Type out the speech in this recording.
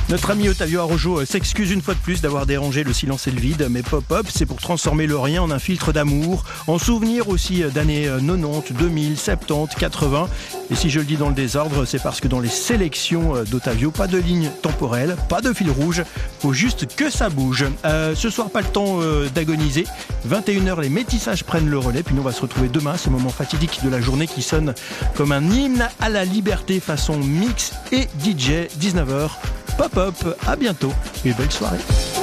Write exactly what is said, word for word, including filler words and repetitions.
Notre ami Ottavio Araujo s'excuse une fois de plus d'avoir dérangé le silence et le vide, mais Pop-Up, c'est pour transformer le rien en un filtre d'amour, en souvenir aussi d'années quatre-vingt-dix, deux mille, soixante-dix, quatre-vingts. Et si je le dis dans le désordre, c'est parce que dans les sélections d'Ottavio, pas de ligne temporelle, pas de fil rouge, faut juste que ça bouge. Euh, ce soir, pas le temps euh, d'agoniser. vingt et une heures, les métissages prennent le relais, puis nous on va se retrouver demain, ce moment fatidique de la journée qui sonne comme un hymne à la liberté façon mix et D J, dix-neuf heures. Pop-Up, à bientôt et belle soirée.